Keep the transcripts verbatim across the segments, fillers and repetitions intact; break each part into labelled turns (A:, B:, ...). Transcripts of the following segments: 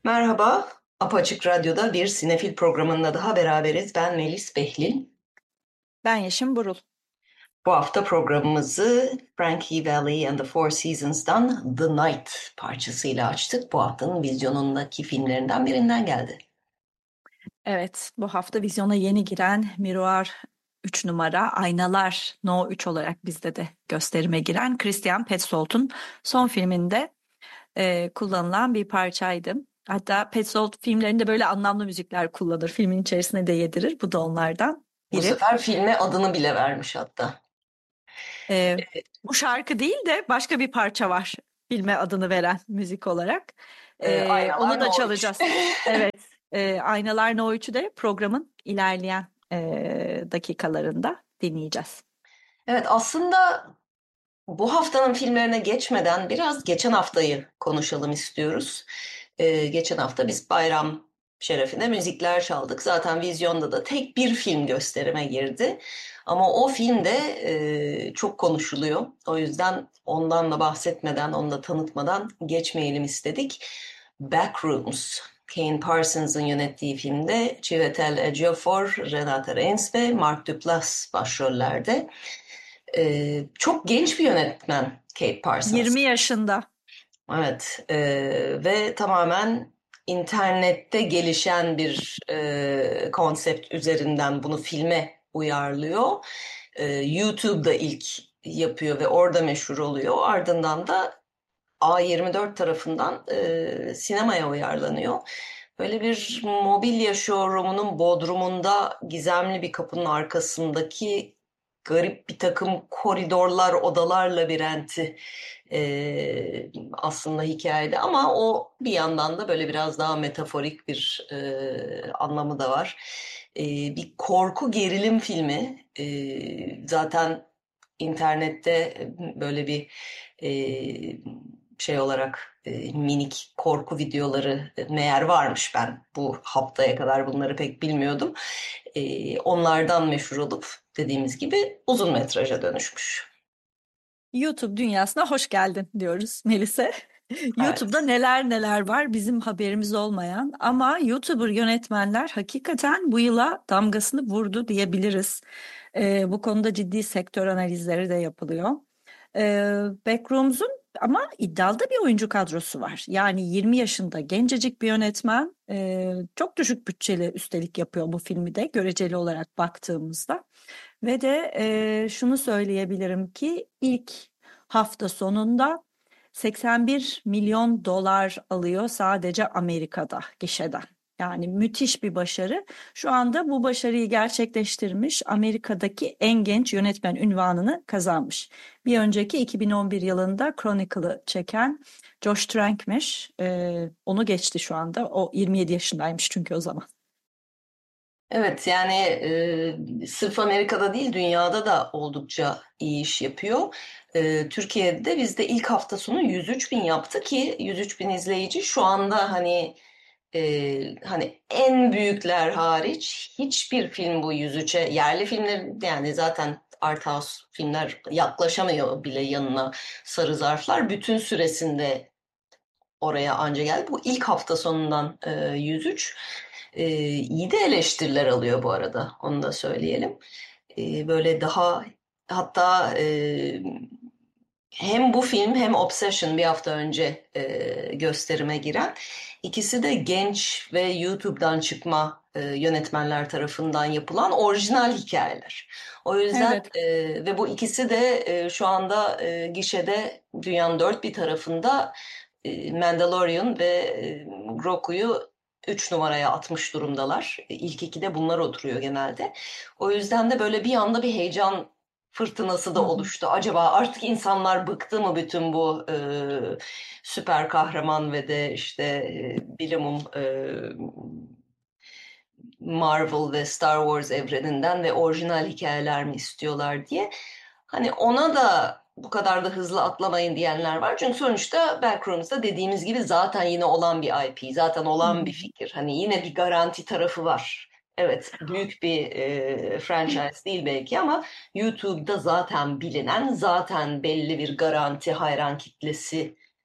A: Merhaba, Apaçık Radyo'da bir sinefil programında daha beraberiz. Ben Melis Behlil.
B: Ben Yeşim Burul.
A: Bu hafta programımızı Frankie Valli and the Four Seasons'dan The Night parçasıyla açtık. Bu haftanın vizyonundaki filmlerinden birinden geldi.
B: Evet, bu hafta vizyona yeni giren Miroir üç numara, Aynalar No üç olarak bizde de gösterime giren Christian Petzold'un son filminde e, kullanılan bir parçaydı. Hatta Petzold filmlerinde böyle anlamlı müzikler kullanır. Filmin içerisine de yedirir. Bu da onlardan
A: Bu
B: biri.
A: sefer filme adını bile vermiş hatta.
B: E, Bu şarkı değil de başka bir parça var filme adını veren müzik olarak.
A: E,
B: E, onu
A: Aynalar
B: da
A: No üç.
B: çalacağız. Evet, e, Aynalar No üçü de programın ilerleyen e, dakikalarında dinleyeceğiz.
A: Evet, aslında bu haftanın filmlerine geçmeden biraz geçen haftayı konuşalım istiyoruz. Ee, geçen hafta biz bayram şerefine müzikler çaldık. Zaten vizyonda da tek bir film gösterime girdi. Ama o film de e, çok konuşuluyor. O yüzden ondan da bahsetmeden, onu da tanıtmadan geçmeyelim istedik. Backrooms. Kane Parsons'ın yönettiği filmde Chiwetel Ejiofor, Renate Reinsve ve Mark Duplass başrollerde. Ee, çok genç bir yönetmen Kate Parsons.
B: yirmi yaşında.
A: Evet, e, ve tamamen internette gelişen bir e, konsept üzerinden bunu filme uyarlıyor. E, YouTube'da ilk yapıyor ve orada meşhur oluyor. Ardından da A yirmi dört tarafından e, sinemaya uyarlanıyor. Böyle bir mobilya showroom'unun bodrumunda gizemli bir kapının arkasındaki garip bir takım koridorlar, odalar labirenti e, aslında hikayede. Ama o bir yandan da böyle biraz daha metaforik bir e, anlamı da var. E, bir korku gerilim filmi. E, zaten internette böyle bir e, şey olarak e, minik korku videoları meğer varmış, ben bu haftaya kadar bunları pek bilmiyordum. E, onlardan meşhur olup dediğimiz gibi uzun metraja dönüşmüş.
B: YouTube dünyasına hoş geldin diyoruz Melis'e. YouTube'da
A: Evet.
B: neler neler var bizim haberimiz olmayan ama YouTuber yönetmenler hakikaten bu yıla damgasını vurdu diyebiliriz. Ee, bu konuda ciddi sektör analizleri de yapılıyor. Ee, Backrooms'un ama iddialı da bir oyuncu kadrosu var. Yani yirmi yaşında gencecik bir yönetmen, e, çok düşük bütçeli üstelik yapıyor bu filmi de göreceli olarak baktığımızda. Ve de e, şunu söyleyebilirim ki ilk hafta sonunda seksen bir milyon dolar alıyor sadece Amerika'da gişeden. Yani müthiş bir başarı. Şu anda bu başarıyı gerçekleştirmiş, Amerika'daki en genç yönetmen unvanını kazanmış. Bir önceki iki bin on bir yılında Chronicle'ı çeken Josh Trank'miş. Ee, onu geçti şu anda. O yirmi yedi yaşındaymış çünkü o zaman.
A: Evet, yani e, sırf Amerika'da değil, dünyada da oldukça iyi iş yapıyor. E, Türkiye'de biz de ilk hafta sonu yüz üç bin yaptı ki yüz üç bin izleyici şu anda hani e, hani en büyükler hariç hiçbir film bu yüz üçe, yerli filmler yani zaten art house filmler yaklaşamıyor bile yanına. Sarı Zarflar bütün süresinde oraya anca geldi. Bu ilk hafta sonundan e, yüz üç. E, iyi de eleştiriler alıyor bu arada. Onu da söyleyelim. E, böyle daha, hatta e, hem bu film hem Obsession bir hafta önce e, gösterime giren, ikisi de genç ve YouTube'dan çıkma e, yönetmenler tarafından yapılan orijinal hikayeler. O yüzden
B: Evet.
A: e, ve bu ikisi de e, şu anda e, gişede dünyanın dört bir tarafında e, Mandalorian ve e, Grogu'yu üç numaraya atmış durumdalar. E, İlk iki de bunlar oturuyor genelde. O yüzden de böyle bir anda bir heyecan fırtınası
B: Hı
A: da
B: hı.
A: oluştu. Acaba artık insanlar bıktı mı bütün bu e, süper kahraman ve de işte e, bilimum e, Marvel ve Star Wars evreninden ve orijinal hikayeler mi istiyorlar diye. Hani ona da bu kadar da hızlı atlamayın diyenler var. Çünkü sonuçta Backrooms'da dediğimiz gibi zaten yine olan bir I P, zaten
B: Hı
A: olan
B: hı.
A: bir fikir. Hani yine bir garanti tarafı var. Evet, büyük bir e, franchise değil belki ama YouTube'da zaten bilinen, zaten belli bir garanti hayran kitlesi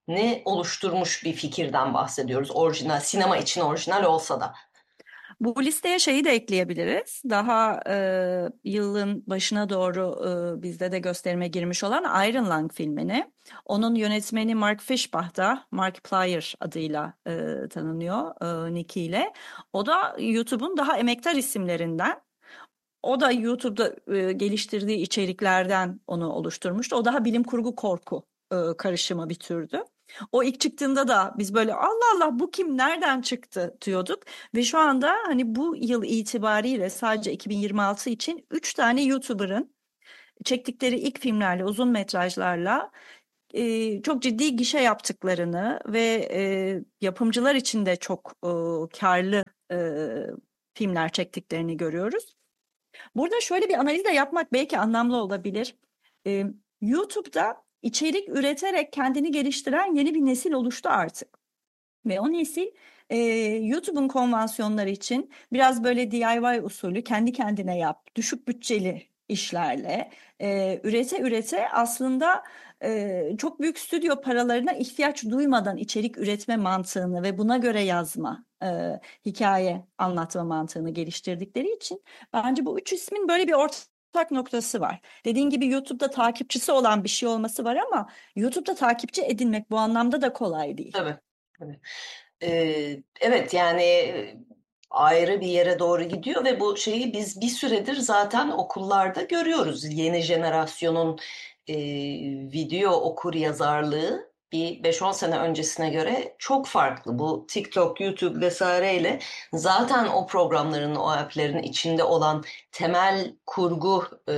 A: ne oluşturmuş bir fikirden bahsediyoruz. Orijinal, sinema için orijinal olsa da.
B: Bu listeye şeyi de ekleyebiliriz. Daha e, yılın başına doğru e, bizde de gösterime girmiş olan Iron Lung filmini. Onun yönetmeni Mark Fishbach da Mark Plyer adıyla e, tanınıyor e, Nicky ile. O da YouTube'un daha emektar isimlerinden. O da YouTube'da e, geliştirdiği içeriklerden onu oluşturmuştu. O daha bilim kurgu korku e, karışımı bir türdü. O ilk çıktığında da biz böyle Allah Allah bu kim nereden çıktı diyorduk. Ve şu anda hani bu yıl itibariyle sadece iki bin yirmi altı için üç tane YouTuber'ın çektikleri ilk filmlerle, uzun metrajlarla e, çok ciddi gişe yaptıklarını ve e, yapımcılar için de çok e, karlı e, filmler çektiklerini görüyoruz. Burada şöyle bir analiz de yapmak belki anlamlı olabilir. Ee, YouTube'da içerik üreterek kendini geliştiren yeni bir nesil oluştu artık. Ve o nesil e, YouTube'un konvansiyonları için biraz böyle D I Y usulü kendi kendine yap, düşük bütçeli işlerle e, ürete ürete aslında e, çok büyük stüdyo paralarına ihtiyaç duymadan içerik üretme mantığını ve buna göre yazma, e, hikaye anlatma mantığını geliştirdikleri için bence bu üç ismin böyle bir ortak noktası var. Dediğin gibi YouTube'da takipçisi olan bir şey olması var ama YouTube'da takipçi edinmek bu anlamda da kolay değil.
A: Tabii. Tabii. Ee, evet yani e, ayrı bir yere doğru gidiyor ve bu şeyi biz bir süredir zaten okullarda görüyoruz. Yeni jenerasyonun e, video okur yazarlığı bir beş on sene öncesine göre çok farklı. Bu TikTok, YouTube vesaireyle zaten o programların, o app'lerin içinde olan temel kurgu e,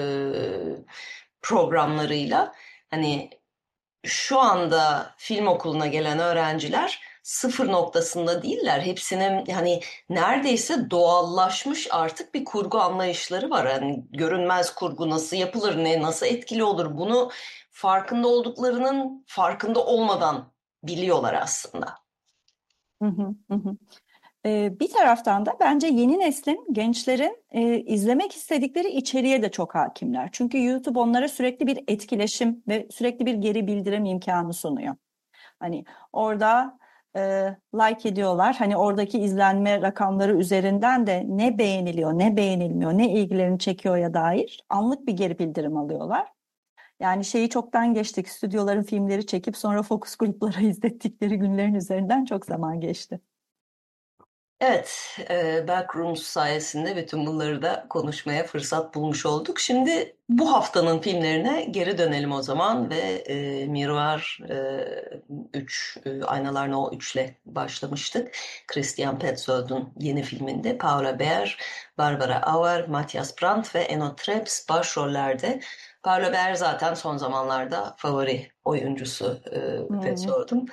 A: programlarıyla hani şu anda film okuluna gelen öğrenciler sıfır noktasında değiller. Hepsinin hani neredeyse doğallaşmış artık bir kurgu anlayışları var. Yani görünmez kurgu nasıl yapılır, ne nasıl etkili olur bunu farkında olduklarının farkında olmadan biliyorlar aslında.
B: Hı hı, hı hı. Ee, bir taraftan da bence yeni neslin, gençlerin e, izlemek istedikleri içeriğe de çok hakimler. Çünkü YouTube onlara sürekli bir etkileşim ve sürekli bir geri bildirim imkanı sunuyor. Hani orada e, like ediyorlar. Hani oradaki izlenme rakamları üzerinden de ne beğeniliyor, ne beğenilmiyor, ne ilgilerini çekiyor'ya dair anlık bir geri bildirim alıyorlar. Yani şeyi çoktan geçtik. Stüdyoların filmleri çekip sonra fokus gruplara izlettikleri günlerin üzerinden çok zaman geçti.
A: Evet, e, Backrooms sayesinde bütün bunları da konuşmaya fırsat bulmuş olduk. Şimdi bu haftanın filmlerine geri dönelim o zaman ve e, Miroir üç, e, Aynalar No üçle başlamıştık. Christian Petzold'un yeni filminde Paula Beer, Barbara Auer, Matthias Brandt ve Eno Trebs başrollerde. Paula Beer zaten son zamanlarda favori oyuncusu e,
B: Hmm.
A: Petzold'un.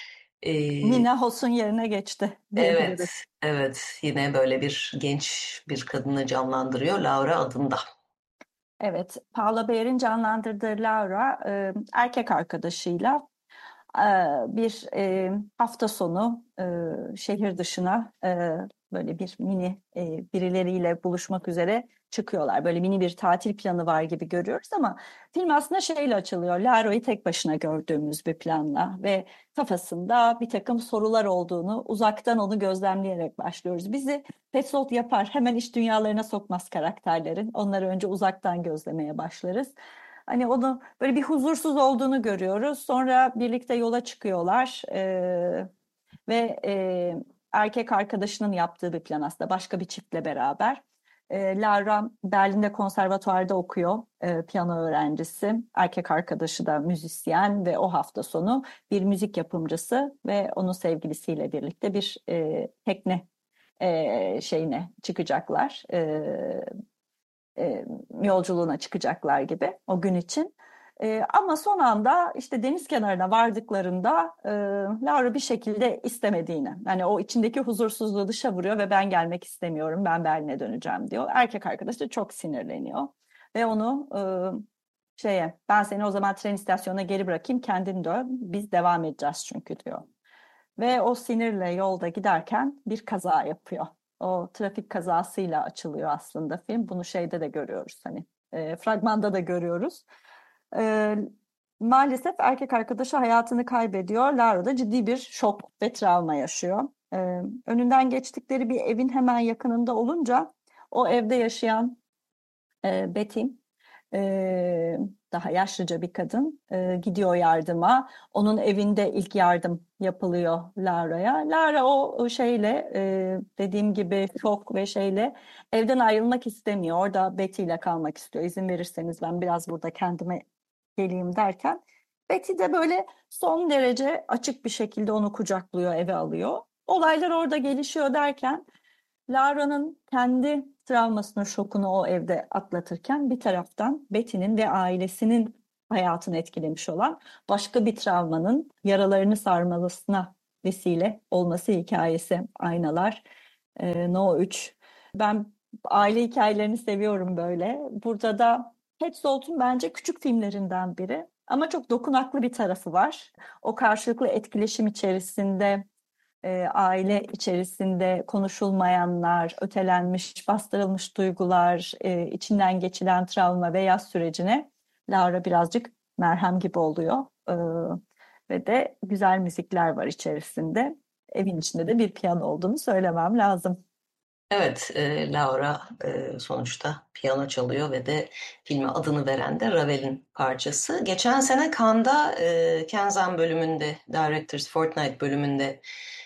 A: E,
B: Nina Hoss'un yerine geçti
A: Evet,
B: diyebiliriz.
A: evet. Yine böyle bir genç bir kadını canlandırıyor Laura adında.
B: Evet, Paula Beer'in canlandırdığı Laura e, erkek arkadaşıyla e, bir e, hafta sonu e, şehir dışına e, böyle bir mini e, birileriyle buluşmak üzere çıkıyorlar. Böyle mini bir tatil planı var gibi görüyoruz ama film aslında şeyle açılıyor. Laura'yı tek başına gördüğümüz bir planla ve kafasında bir takım sorular olduğunu uzaktan onu gözlemleyerek başlıyoruz. Bizi Petzold yapar. Hemen iç dünyalarına sokmaz karakterlerin. Onları önce uzaktan gözlemeye başlarız. Hani onu böyle bir huzursuz olduğunu görüyoruz. Sonra birlikte yola çıkıyorlar Ee, ve e, erkek arkadaşının yaptığı bir plan aslında başka bir çiftle beraber. Ee, Lara Berlin'de konservatuvarda okuyor, e, piyano öğrencisi. Erkek arkadaşı da müzisyen ve o hafta sonu bir müzik yapımcısı ve onun sevgilisiyle birlikte bir e, tekne e, şeyine çıkacaklar. E, e, yolculuğuna çıkacaklar gibi o gün için. E, ama son anda işte deniz kenarına vardıklarında e, Laura bir şekilde istemediğini, yani o içindeki huzursuzluğu dışa vuruyor ve ben gelmek istemiyorum, ben Berlin'e döneceğim diyor. Erkek arkadaşı da çok sinirleniyor ve onu e, şeye ben seni o zaman tren istasyonuna geri bırakayım, kendin dön, biz devam edeceğiz çünkü diyor. Ve o sinirle yolda giderken bir kaza yapıyor. O trafik kazasıyla açılıyor aslında film. Bunu şeyde de görüyoruz hani e, fragmanda da görüyoruz. E, Maalesef erkek arkadaşı hayatını kaybediyor. Lara da ciddi bir şok ve travma yaşıyor. Ee, önünden geçtikleri bir evin hemen yakınında olunca o evde yaşayan e, Betty, e, daha yaşlıca bir kadın, e, gidiyor yardıma. Onun evinde ilk yardım yapılıyor Lara'ya. Lara o, o şeyle, e, dediğim gibi şok ve şeyle evden ayrılmak istemiyor. Orada Betty ile kalmak istiyor. İzin verirseniz ben biraz burada kendime geleyim derken Betty de böyle son derece açık bir şekilde onu kucaklıyor, eve alıyor. Olaylar orada gelişiyor derken Lara'nın kendi travmasını, şokunu o evde atlatırken bir taraftan Betty'nin ve ailesinin hayatını etkilemiş olan başka bir travmanın yaralarını sarmalısına vesile olması hikayesi. Aynalar, e, No üç. Ben aile hikayelerini seviyorum böyle. Burada da Petzold'un bence küçük filmlerinden biri. Ama çok dokunaklı bir tarafı var. O karşılıklı etkileşim içerisinde e, aile içerisinde konuşulmayanlar, ötelenmiş, bastırılmış duygular, e, içinden geçilen travma ve yaz sürecine Laura birazcık merhem gibi oluyor. E, ve de güzel müzikler var içerisinde. Evin içinde de bir piyano olduğunu söylemem lazım.
A: Evet, e, Laura e, sonuçta piyano çalıyor ve de filme adını veren de Ravel'in parçası. Geçen sene Cannes'da e, Kenzan bölümünde, Directors Fortnight bölümünde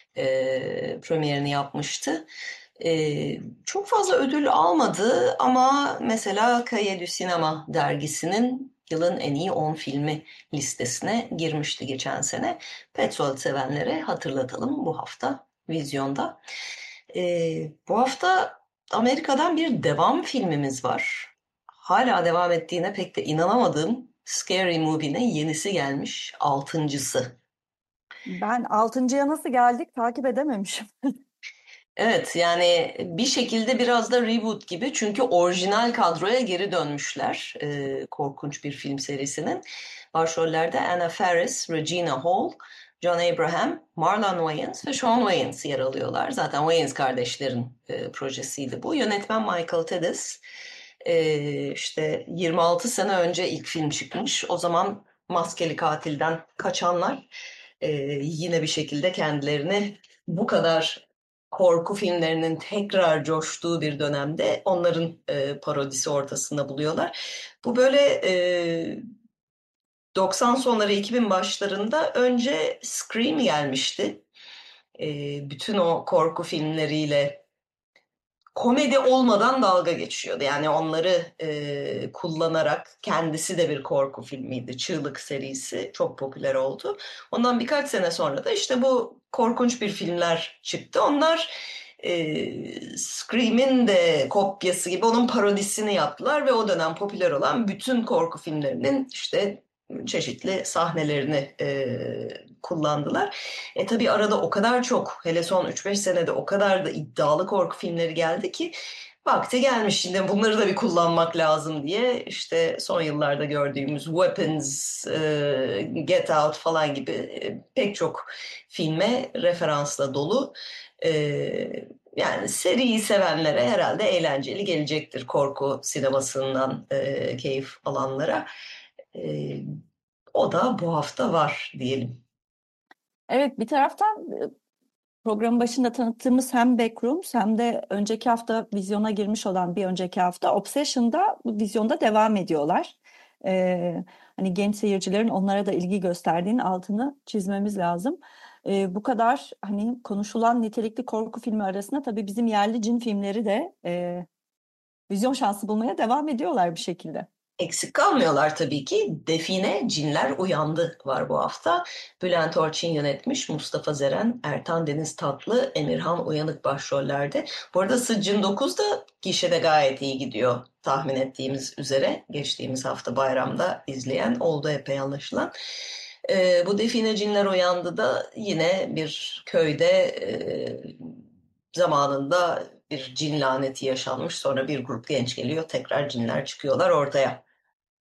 A: e, premierini yapmıştı. E, çok fazla ödül almadı ama mesela Cahiers du Cinema dergisinin yılın en iyi on filmi listesine girmişti geçen sene. Petzold sevenlere hatırlatalım bu hafta vizyonda. Ee, bu hafta Amerika'dan bir devam filmimiz var. Hala devam ettiğine pek de inanamadığım Scary Movie'nin yenisi gelmiş, altıncısı.
B: Ben altıncıya nasıl geldik takip edememişim.
A: Evet, yani bir şekilde biraz da reboot gibi çünkü orijinal kadroya geri dönmüşler. Ee, korkunç bir film serisinin. Başrollerde Anna Faris, Regina Hall, John Abraham, Marlon Wayans ve Sean Wayans yer alıyorlar. Zaten Wayans kardeşlerin e, projesiydi bu. Yönetmen Michael Tedes. Ee, işte yirmi altı sene önce ilk film çıkmış. O zaman maskeli katilden kaçanlar e, yine bir şekilde kendilerini bu kadar korku filmlerinin tekrar coştuğu bir dönemde onların e, parodisi ortasında buluyorlar. Bu böyle e, doksan sonları iki bin başlarında önce Scream gelmişti. E, bütün o korku filmleriyle komedi olmadan dalga geçiyordu. Yani onları e, kullanarak kendisi de bir korku filmiydi. Çığlık serisi çok popüler oldu. Ondan birkaç sene sonra da işte bu korkunç bir filmler çıktı. Onlar e, Scream'in de kopyası gibi onun parodisini yaptılar ve o dönem popüler olan bütün korku filmlerinin işte çeşitli sahnelerini e, kullandılar. E tabii arada o kadar çok, hele son üç beş senede o kadar da iddialı korku filmleri geldi ki vakti gelmiş şimdi bunları da bir kullanmak lazım diye işte son yıllarda gördüğümüz Weapons, e, Get Out falan gibi e, pek çok filme referansla dolu. E, yani seriyi sevenlere herhalde eğlenceli gelecektir korku sinemasından e, keyif alanlara. E, o da bu hafta var diyelim.
B: Evet, bir taraftan e, programın başında tanıttığımız hem Backrooms hem de önceki hafta vizyona girmiş olan bir önceki hafta Obsession'da vizyonda devam ediyorlar. Ee, hani genç seyircilerin onlara da ilgi gösterdiğinin altını çizmemiz lazım. Ee, bu kadar hani konuşulan nitelikli korku filmi arasında tabii bizim yerli cin filmleri de e, vizyon şansı bulmaya devam ediyorlar bir şekilde.
A: Eksik kalmıyorlar tabii ki. Define Cinler Uyandı var bu hafta. Bülent Orçun yönetmiş, Mustafa Zeren, Ertan Deniz Tatlı, Emirhan Uyanık başrollerde. Bu arada Sıccın dokuz da gişede gayet iyi gidiyor tahmin ettiğimiz üzere. Geçtiğimiz hafta bayramda izleyen oldu epey anlaşılan. Ee, bu Define Cinler Uyandı da yine bir köyde e, zamanında bir cin laneti yaşanmış. Sonra bir grup genç geliyor, tekrar cinler çıkıyorlar ortaya.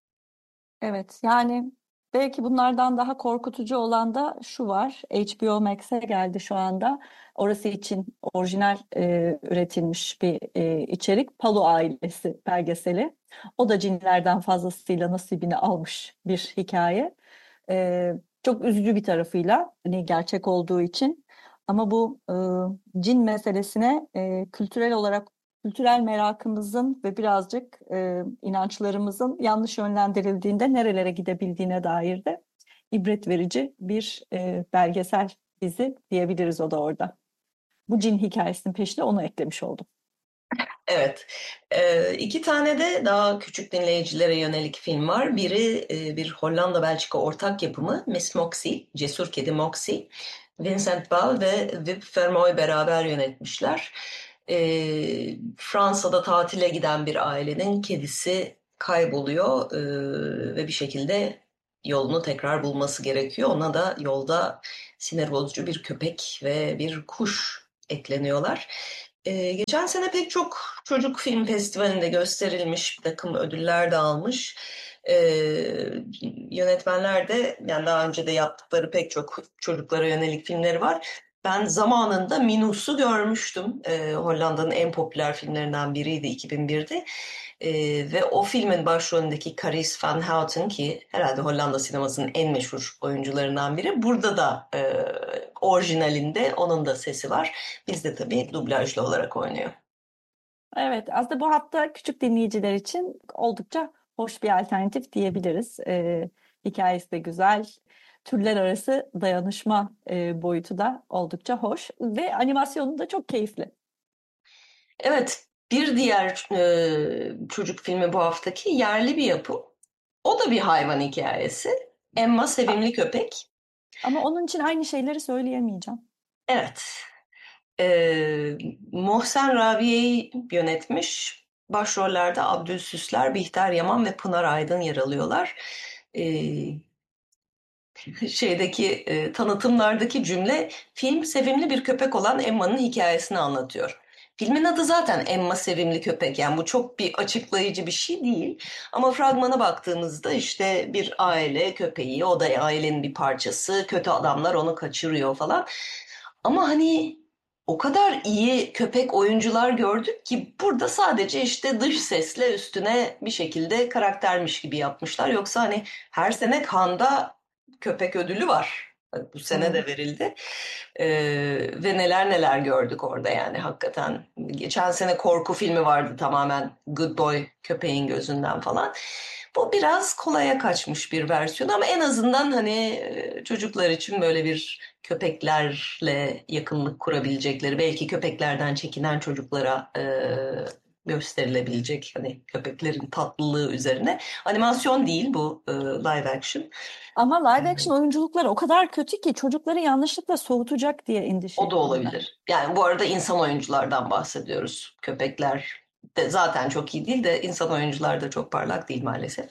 B: Evet, yani belki bunlardan daha korkutucu olan da şu var. H B O Max'e geldi şu anda. Orası için orijinal e, üretilmiş bir e, içerik. Palu ailesi belgeseli. O da cinlerden fazlasıyla nasibini almış bir hikaye. Ee, çok üzücü bir tarafıyla, hani gerçek olduğu için. Ama bu e, cin meselesine e, kültürel olarak kültürel merakımızın ve birazcık e, inançlarımızın yanlış yönlendirildiğinde nerelere gidebildiğine dair de ibret verici bir e, belgesel dizi diyebiliriz o da orada. Bu cin hikayesinin peşine onu eklemiş oldum.
A: Evet. Ee, iki tane de daha küçük dinleyicilere yönelik film var. Biri e, bir Hollanda-Belçika ortak yapımı Miss Moxie, Cesur Kedi Moxie. Vincent Bal ve Wim Vermooy beraber yönetmişler. Ee, Fransa'da tatile giden bir ailenin kedisi kayboluyor ee, ve bir şekilde yolunu tekrar bulması gerekiyor. Ona da yolda sinir bozucu bir köpek ve bir kuş ekleniyorlar. Ee, geçen sene pek çok çocuk film festivalinde gösterilmiş, bir takım ödüller de almış. Ee, Yönetmenler de yani daha önce de yaptıkları pek çok çocuklara yönelik filmleri var. Ben zamanında Minus'u görmüştüm. Ee, Hollanda'nın en popüler filmlerinden biriydi iki bin birde. Ee, ve o filmin başrolündeki Carice Van Houten ki herhalde Hollanda sinemasının en meşhur oyuncularından biri. Burada da e, orijinalinde onun da sesi var. Bizde tabii dublajlı olarak oynuyor.
B: Evet, aslında bu hafta küçük dinleyiciler için oldukça hoş bir alternatif diyebiliriz. Ee, hikayesi de güzel, türler arası dayanışma e, boyutu da oldukça hoş ve animasyonu da çok keyifli.
A: Evet, bir diğer e, çocuk filmi bu haftaki yerli bir yapım. O da bir hayvan hikayesi. Emma
B: A-
A: Sevimli Köpek.
B: Ama onun için aynı şeyleri söyleyemeyeceğim.
A: Evet, e, Mohsen Rabia'yı yönetmiş. Başrollerde Abdülsüsler, Bihter Yaman ve Pınar Aydın yer alıyorlar. E, şeydeki e, tanıtımlardaki cümle film sevimli bir köpek olan Emma'nın hikayesini anlatıyor. Filmin adı zaten Emma Sevimli Köpek, yani bu çok bir açıklayıcı bir şey değil. Ama fragmana baktığımızda işte bir aile köpeği, o da ailenin bir parçası, kötü adamlar onu kaçırıyor falan. Ama hani o kadar iyi köpek oyuncular gördük ki burada sadece işte dış sesle üstüne bir şekilde karaktermiş gibi yapmışlar. Yoksa hani her sene Cannes'da köpek ödülü var. Bu sene
B: Hmm.
A: de verildi. Ee, ve neler neler gördük orada yani hakikaten. Geçen sene korku filmi vardı, tamamen Good Boy köpeğin gözünden falan. Bu biraz kolaya kaçmış bir versiyon ama en azından hani e, çocuklar için böyle bir köpeklerle yakınlık kurabilecekleri, belki köpeklerden çekinen çocuklara e, gösterilebilecek hani köpeklerin tatlılığı üzerine. Animasyon değil bu, e, live action.
B: Ama live action oyunculuklar o kadar kötü ki çocukları yanlışlıkla soğutacak diye endişe
A: O da
B: ettim ben.
A: olabilir. Yani bu arada insan oyunculardan bahsediyoruz. Köpekler de zaten çok iyi değil de insan oyuncular da çok parlak değil maalesef.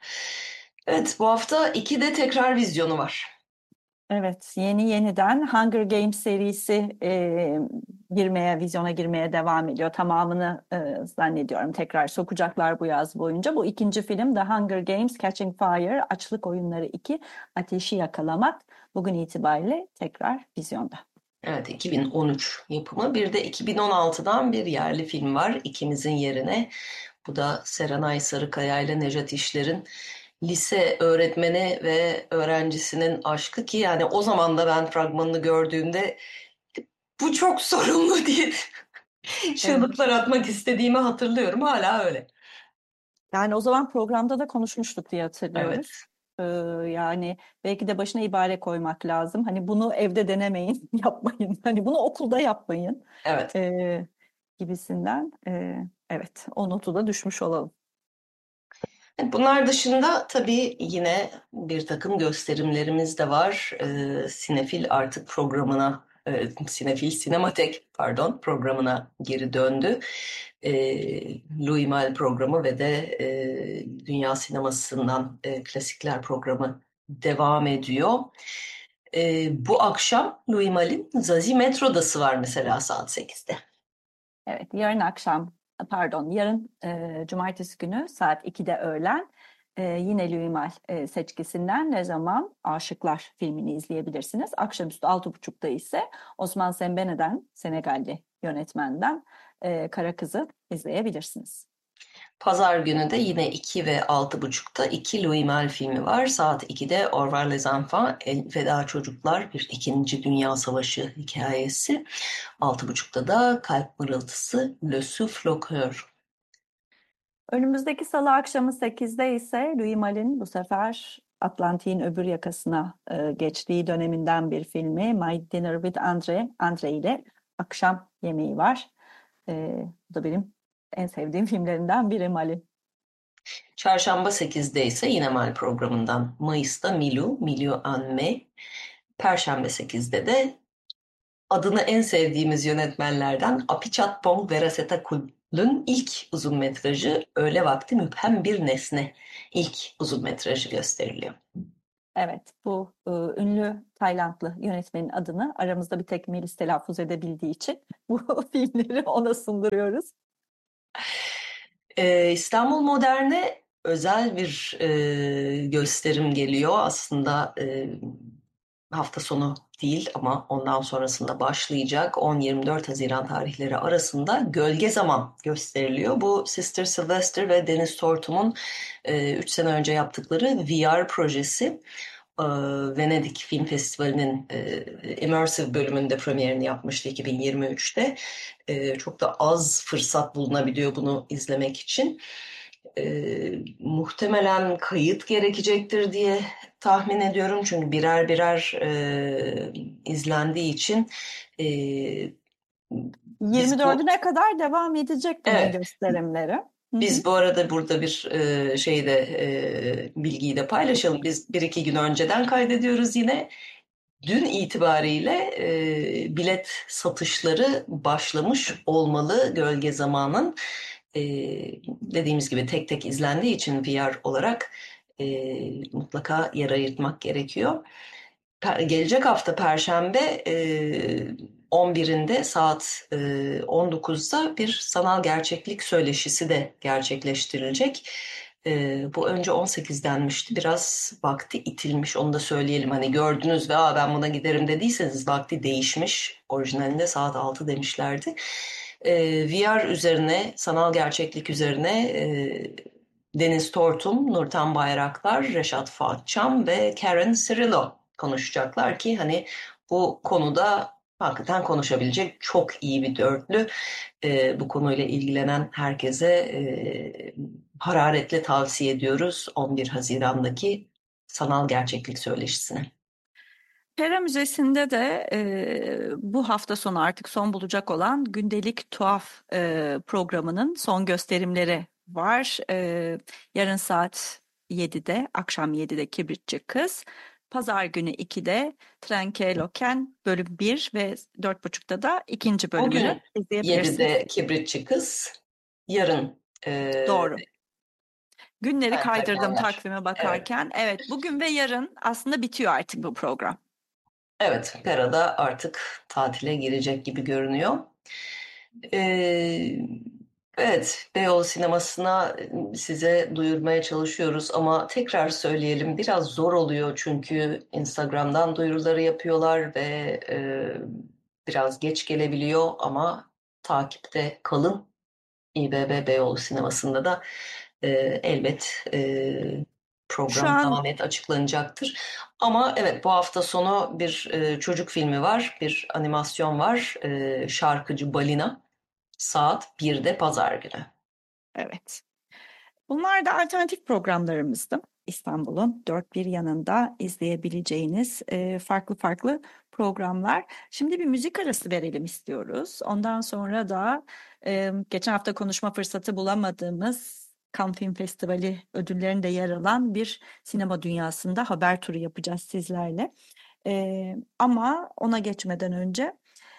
A: Evet, bu hafta iki de tekrar vizyonu var.
B: Evet, yeni yeniden Hunger Games serisi e, girmeye, vizyona girmeye devam ediyor. Tamamını e, zannediyorum tekrar sokacaklar bu yaz boyunca. Bu ikinci film The Hunger Games Catching Fire, Açlık Oyunları iki, Ateşi Yakalamak bugün itibariyle tekrar vizyonda.
A: Evet, iki bin on üç yapımı. Bir de iki bin on altıdan bir yerli film var İkimizin Yerine. Bu da Serenay Sarıkaya ile Nejat İşler'in lise öğretmeni ve öğrencisinin aşkı, ki yani o zaman da ben fragmanını gördüğümde bu çok sorunlu diye
B: Evet.
A: çığlıklar atmak istediğimi hatırlıyorum. Hala öyle.
B: Yani o zaman programda da konuşmuştuk diye
A: Evet,
B: hatırlıyoruz. Ee, yani belki de başına ibare koymak lazım. Hani bunu evde denemeyin, yapmayın. Hani bunu okulda yapmayın.
A: evet.
B: Ee, gibisinden. Ee, evet, o notu da düşmüş olalım.
A: Bunlar dışında tabii yine bir takım gösterimlerimiz de var. Ee, Sinefil artık programına, e, Sinefil Sinematek pardon programına geri döndü. Ee, Louis Malle programı ve de e, Dünya Sineması'ndan e, klasikler programı devam ediyor. Ee, bu akşam Louis Malle'in Zazie Metro'dası var mesela saat sekizde.
B: Evet, yarın akşam, pardon, yarın e, cumartesi günü saat ikide öğlen e, yine Louis Malle e, seçkisinden Ne Zaman Aşıklar filmini izleyebilirsiniz. Akşamüstü altı buçukta ise Osman Sembene'den, Senegalli yönetmenden e, Kara Kız'ı izleyebilirsiniz.
A: Pazar günü de yine iki ve altı buçukta iki Louis Malle filmi var. Saat ikide Au revoir les enfants, Elveda Çocuklar, bir İkinci Dünya Savaşı hikayesi. Altı buçukta da Kalp Mırıltısı, Le Souffle au Cœur.
B: Önümüzdeki salı akşamı sekizde ise Louis Malle'in bu sefer Atlantik'in öbür yakasına e, geçtiği döneminden bir filmi My Dinner with Andre, Andre ile akşam yemeği var. E, bu da benim en sevdiğim filmlerinden biri Malle'in.
A: Çarşamba sekizde ise yine Mal programından Mayıs'ta Milou, Milou en Mai. Perşembe sekizde de adını en sevdiğimiz yönetmenlerden Apichat Veerasettakul'un ilk uzun metrajı Öğle Vakti Müphem Bir Nesne ilk uzun metrajı gösteriliyor.
B: Evet, bu e, ünlü Taylandlı yönetmenin adını aramızda bir tek Melis telaffuz edebildiği için bu filmleri ona sunduruyoruz.
A: Ee, İstanbul Modern'e özel bir e, gösterim geliyor. Aslında e, hafta sonu değil ama ondan sonrasında başlayacak on yirmi dört Haziran tarihleri arasında Gölge Zaman gösteriliyor. Bu Sister Sylvester ve Deniz Tortum'un üç sene önce yaptıkları V R projesi. Ee, Venedik Film Festivali'nin e, Immersive bölümünde premierini yapmıştı iki bin yirmi üçte. E, çok da az fırsat bulunabiliyor bunu izlemek için. E, muhtemelen kayıt gerekecektir diye tahmin ediyorum. Çünkü birer birer e, izlendiği için e, biz
B: yirmi dördüne
A: bu
B: kadar devam edecek bunun
A: evet
B: gösterimleri. Hı hı.
A: biz bu arada burada bir e, şeyde e, bilgiyi de paylaşalım. Biz bir iki gün önceden kaydediyoruz yine. Dün itibariyle e, bilet satışları başlamış olmalı Gölge Zaman'ın. E, dediğimiz gibi tek tek izlendiği için V R olarak e, mutlaka yer ayırtmak gerekiyor. Per- gelecek hafta Perşembe e, on birinde saat e, on dokuzda bir sanal gerçeklik söyleşisi de gerçekleştirilecek. E, bu önce on sekiz denmişti. Biraz vakti itilmiş onu da söyleyelim. Hani gördünüz ve Aa, ben buna giderim dediyseniz vakti değişmiş. Orijinalinde saat altı demişlerdi. E, V R üzerine, sanal gerçeklik üzerine e, Deniz Tortum, Nurten Bayraktar, Reşat Fatçam ve Karen Cirillo konuşacaklar ki hani bu konuda hakikaten konuşabilecek çok iyi bir dörtlü. E, bu konuyla ilgilenen herkese e, hararetle tavsiye ediyoruz on bir Haziran'daki sanal gerçeklik söyleşisini.
B: Pera Müzesi'nde de e, bu hafta sonu artık son bulacak olan Gündelik Tuhaf e, programının son gösterimleri var. E, yarın saat yedide, akşam yedide Kibritçi Kız. Pazar günü ikide Trenke Loken bölüm bir ve dört buçukta da ikinci bölümünü
A: Bugün
B: izleyebilirsiniz.
A: yedide Kibritçi Kız, yarın e,
B: Doğru. Günleri kaydırdım
A: Perşembeler.
B: takvime
A: Evet.
B: bakarken. Evet, bugün ve yarın aslında bitiyor artık bu program.
A: Evet, Pera'da artık tatile girecek gibi görünüyor. Ee, evet, Beyoğlu sinemasına size duyurmaya çalışıyoruz ama tekrar söyleyelim biraz zor oluyor çünkü Instagram'dan duyuruları yapıyorlar ve e, biraz geç gelebiliyor ama takipte kalın. İBB Beyoğlu sinemasında da e, elbet e,
B: Şu
A: program daha
B: an
A: net açıklanacaktır. Ama evet bu hafta sonu bir e, çocuk filmi var, bir animasyon var. E, Şarkıcı Balina saat birde pazar günü.
B: evet. Bunlar da alternatif programlarımızdı. İstanbul'un dört bir yanında izleyebileceğiniz e, farklı farklı programlar. Şimdi bir müzik arası verelim istiyoruz. Ondan sonra da e, geçen hafta konuşma fırsatı bulamadığımız Cannes Film Festivali ödüllerinde yer alan bir sinema dünyasında haber turu yapacağız sizlerle. E, ama ona geçmeden önce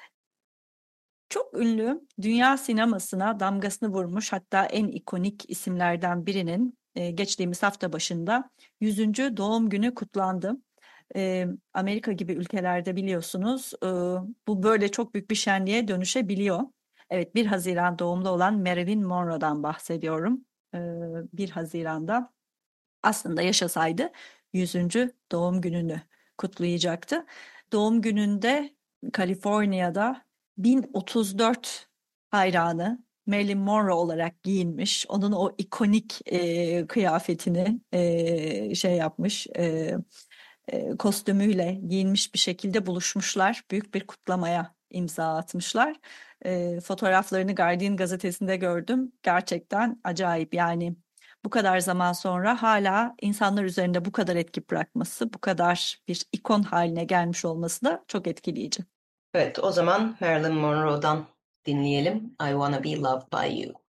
B: çok ünlü dünya sinemasına damgasını vurmuş hatta en ikonik isimlerden birinin e, geçtiğimiz hafta başında yüzüncü doğum günü kutlandı. E, Amerika gibi ülkelerde biliyorsunuz e, bu böyle çok büyük bir şenliğe dönüşebiliyor. Evet, bir Haziran doğumlu olan Marilyn Monroe'dan bahsediyorum. E, bir Haziran'da aslında yaşasaydı yüzüncü doğum gününü kutlayacaktı. Doğum gününde Kaliforniya'da bin otuz dört hayranı Marilyn Monroe olarak giyinmiş. Onun o ikonik e, kıyafetini e, şey yapmış, e, e, kostümüyle giyinmiş bir şekilde buluşmuşlar. Büyük bir kutlamaya imza atmışlar. E, fotoğraflarını Guardian gazetesinde gördüm. Gerçekten acayip yani. Bu kadar zaman sonra hala insanlar üzerinde bu kadar etki bırakması, bu kadar bir ikon haline gelmiş olması da çok etkileyici.
A: Evet, o zaman Marilyn Monroe'dan dinleyelim. I Wanna Be Loved by You.